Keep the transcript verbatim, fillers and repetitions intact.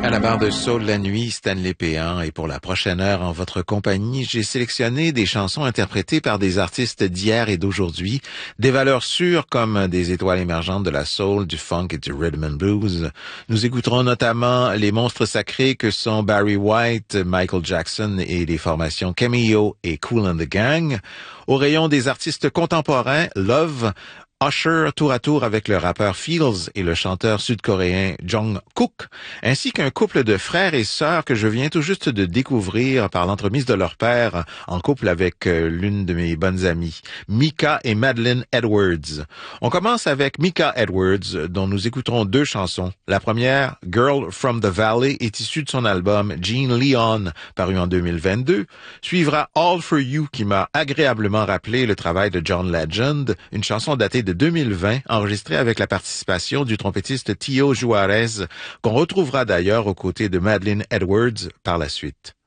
À la barre de Soul la nuit, Stanley Péan, et pour la prochaine heure en votre compagnie, j'ai sélectionné des chansons interprétées par des artistes d'hier et d'aujourd'hui, des valeurs sûres comme des étoiles émergentes de la soul, du funk et du rhythm and blues. Nous écouterons notamment les monstres sacrés que sont Barry White, Michael Jackson et les formations Cameo et Kool and the Gang. Au rayon des artistes contemporains, Love, Usher tour à tour avec le rappeur Fields et le chanteur sud-coréen Jungkook, ainsi qu'un couple de frères et sœurs que je viens tout juste de découvrir par l'entremise de leur père, en couple avec euh, l'une de mes bonnes amies, Mika et Madeline Edwards. On commence avec Mika Edwards, dont nous écouterons deux chansons. La première, Girl from the Valley, est issue de son album Gene Leon, paru en deux mille vingt-deux. Suivra All for You, qui m'a agréablement rappelé le travail de John Legend, une chanson datée de deux mille vingt, enregistrée avec la participation du trompettiste Tio Juarez, qu'on retrouvera d'ailleurs aux côtés de Madeline Edwards par la suite.